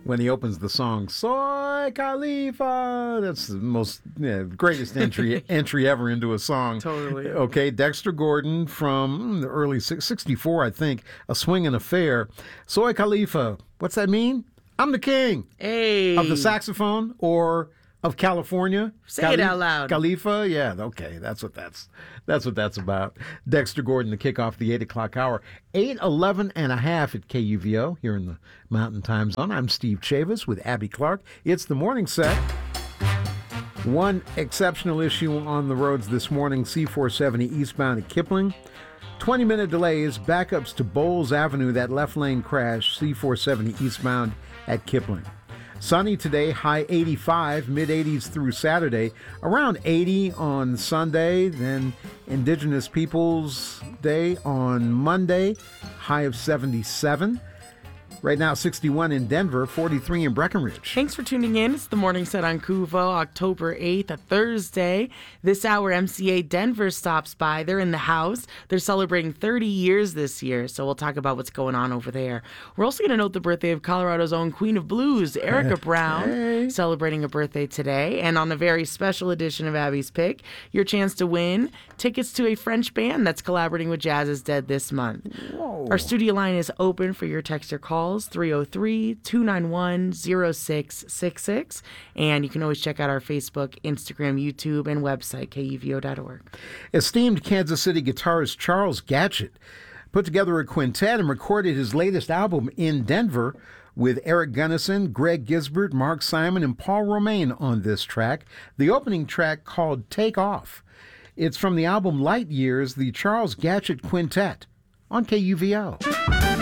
when he opens the song, Soy Khalifa. That's the most greatest entry ever into a song. Totally. Okay, Dexter Gordon from the early 64, I think, A Swingin' Affair. Soy Khalifa. What's that mean? I'm the king. Hey. Of the saxophone or of California? Say it out loud. Khalifa? Yeah, okay, that's what that's about. Dexter Gordon to kick off the 8 o'clock hour. 8:11 and a half at KUVO here in the Mountain Time Zone. I'm Steve Chavis with Abby Clark. It's the morning set. One exceptional issue on the roads this morning, C470 eastbound at Kipling. 20-minute delays, backups to Bowles Avenue, that left lane crash, C470 eastbound at Kipling. Sunny today, high 85, mid-80s through Saturday, around 80 on Sunday, then Indigenous Peoples Day on Monday, high of 77. Right now, 61 in Denver, 43 in Breckenridge. Thanks for tuning in. It's the Morning Set on KUVO, October 8th, a Thursday. This hour, MCA Denver stops by. They're in the house. They're celebrating 30 years this year, so we'll talk about what's going on over there. We're also going to note the birthday of Colorado's own Queen of Blues, Erica Brown, celebrating a birthday today. And on a very special edition of Abby's Pick, your chance to win tickets to a French band that's collaborating with Jazz is Dead this month. Whoa. Our studio line is open for your text or calls. 303-291-0666. And you can always check out our Facebook, Instagram, YouTube, and website, kuvo.org. Esteemed Kansas City guitarist Charles Gatchett put together a quintet and recorded his latest album in Denver with Eric Gunnison, Greg Gisbert, Mark Simon, and Paul Romaine on this track. The opening track called Take Off. It's from the album Light Years, the Charles Gatchett Quintet on KUVO.